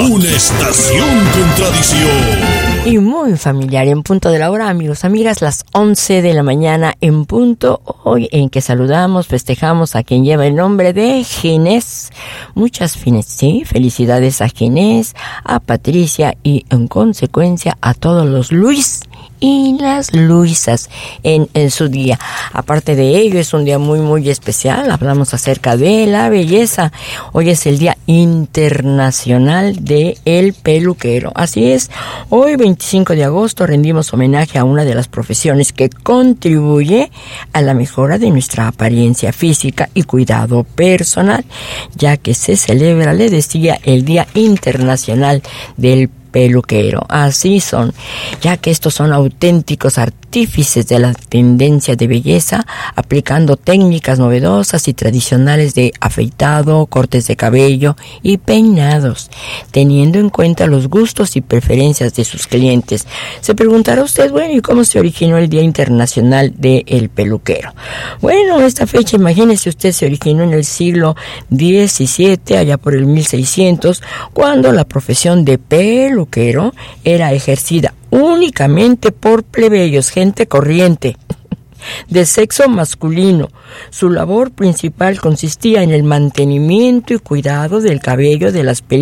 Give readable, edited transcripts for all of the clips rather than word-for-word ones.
Una estación con tradición. Y muy familiar, en punto de la hora, amigos, amigas, las 11 de la mañana en punto, hoy en que saludamos, festejamos a quien lleva el nombre de Ginés. Muchas felicidades a Ginés, a Patricia y en consecuencia a todos los Luis y las Luisas en su día. Aparte de ello, es un día muy especial. Hablamos acerca de la belleza. Hoy es el Día Internacional del Peluquero. Así es, hoy 25 de agosto rendimos homenaje a una de las profesiones que contribuye a la mejora de nuestra apariencia física y cuidado personal, ya que se celebra, le decía, el Día Internacional del Peluquero. Así son, ya que estos son auténticos artífices de la tendencia de belleza, aplicando técnicas novedosas y tradicionales de afeitado, cortes de cabello y peinados, teniendo en cuenta los gustos y preferencias de sus clientes. Se preguntará usted, bueno, ¿y cómo se originó el Día Internacional del Peluquero? Bueno, esta fecha, imagínese usted, se originó en el siglo XVII, allá por el 1600, cuando la profesión de peluquero era ejercida únicamente por plebeyos, gente corriente, de sexo masculino. Su labor principal consistía en el mantenimiento y cuidado del cabello de las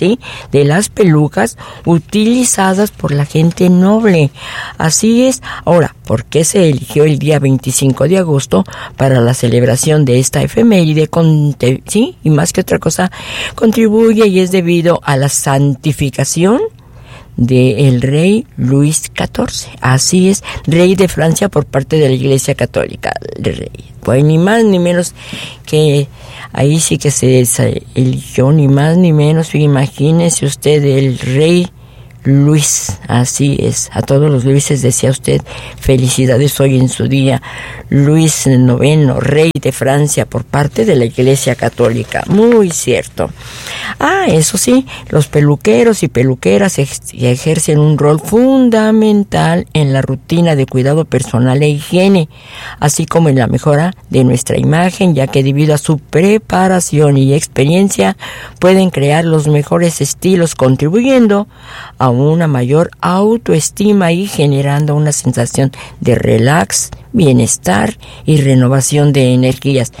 pelucas utilizadas por la gente noble. Así es. Ahora, ¿por qué se eligió el día 25 de agosto para la celebración de esta efeméride? Y más que otra cosa, contribuye y es debido a la santificación del rey Luis XIV. Así es, rey de Francia por parte de la Iglesia Católica. Pues ni más ni menos que ahí sí que se eligió, ni más ni menos. Imagínese usted, el rey Luis. Así es, a todos los Luises decía usted, felicidades hoy en su día. Luis IX, rey de Francia por parte de la Iglesia Católica. Muy cierto. Eso sí, los peluqueros y peluqueras ejercen un rol fundamental en la rutina de cuidado personal e higiene, así como en la mejora de nuestra imagen, ya que debido a su preparación y experiencia pueden crear los mejores estilos, contribuyendo a una mayor autoestima y generando una sensación de relax, bienestar y renovación de energías.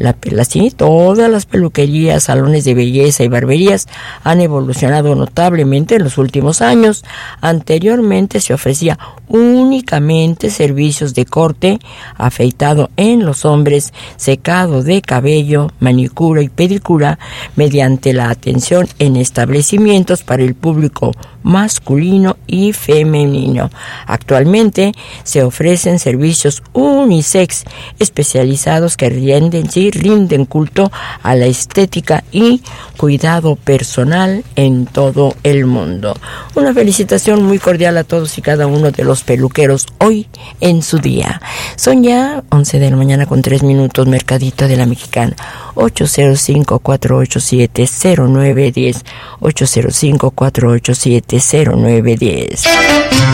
Todas las peluquerías, salones de belleza y barberías han evolucionado notablemente en los últimos años. Anteriormente se ofrecía únicamente servicios de corte, afeitado en los hombres, secado de cabello, manicura y pedicura, mediante la atención en establecimientos para el público masculino y femenino. Actualmente se ofrecen servicios unisex especializados que rinden culto a la estética y cuidado personal en todo el mundo. Una felicitación muy cordial a todos y cada uno de los peluqueros hoy en su día. Son ya 11 de la mañana con 3 minutos, Mercadito de la Mexicana. 805-487-0910. 805-487-0910.